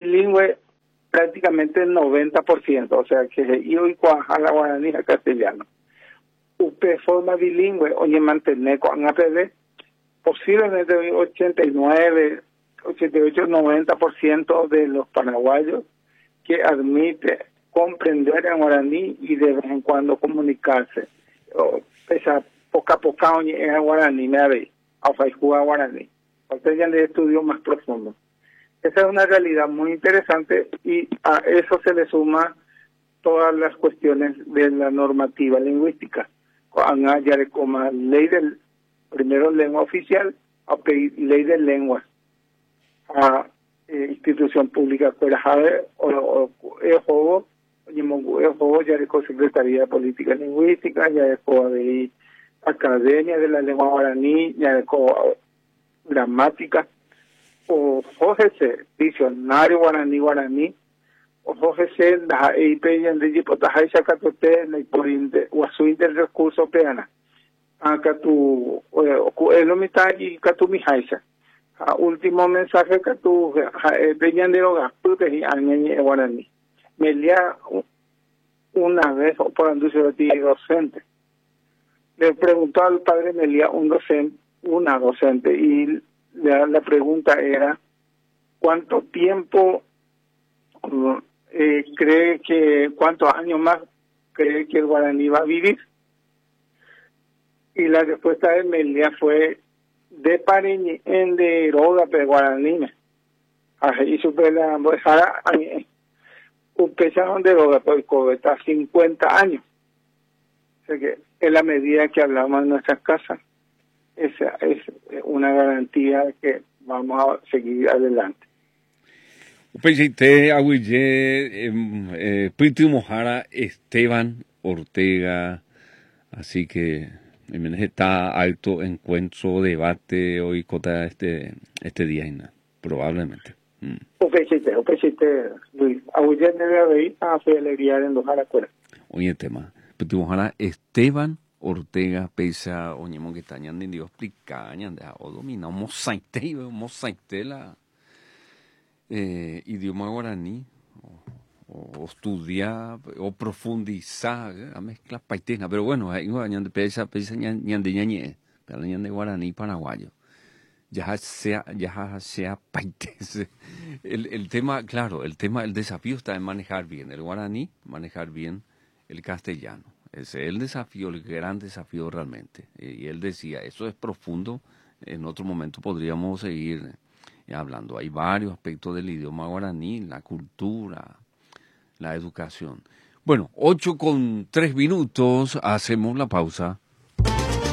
bilingüe prácticamente el 90%, o sea que yo y cuajala guaraní a castellano. Upe forma bilingüe, oye, mantener con APB, posiblemente 89, 88, 90% de los paraguayos que admite comprender en guaraní y de vez en cuando comunicarse. Esa poca oye en guaraní, me habéis, a jugar guaraní. Usted ya le estudio más profundo. Esa es una realidad muy interesante y a eso se le suma todas las cuestiones de la normativa lingüística. Ya le coma ley del, primero lengua oficial, ley de lenguas, a institución pública, o el juego ya le Secretaría de Política Lingüística, ya le de Academia de la Lengua Guaraní, ya le gramática, o JC, Diccionario Guaraní, o JC, la EIP, y en el Yipotajay, Chacatote, la Iporinde, o a su interrecurso peana. Acá tu, el mitad y Catu Mijaisa. Último mensaje que tu, venían de los gasputes y añeñe Guaraní. Me lea una vez, por anuncio de docente. Le preguntó al padre Melia, una docente, y la pregunta era, ¿cuánto tiempo cree que, cuántos años más cree que el guaraní va a vivir? Y la respuesta de Melia fue, de pareñi en de roga pe guaraní. Y supe la bojara, un pecharon de roga pe está 50 años. O sea que es la medida que hablamos en nuestras casas. Esa es una garantía de que vamos a seguir adelante. Presidente Aguille, Priti Mojara, Esteban Ortega, así que está alto encuentro, debate hoy contra este día, probablemente. Presidente Luis, Aguille debe haber a alegría en los Jaracuera. Oye, tema, Priti Mojara, Esteban Ortega pesa oñemo que tañan de Dios explicañan de o domina mosaite la idioma guaraní o estudiar o profundizar a mezcla paitena, pero bueno, hay un de pesa ñan de ñañe, pero ñan de guaraní paraguayo. Ya sea paitese. El tema, claro, el desafío está en manejar bien el guaraní, manejar bien el castellano. Ese es el desafío, el gran desafío realmente. Y él decía, eso es profundo, en otro momento podríamos seguir hablando. Hay varios aspectos del idioma guaraní, la cultura, la educación. Bueno, 8:03, hacemos la pausa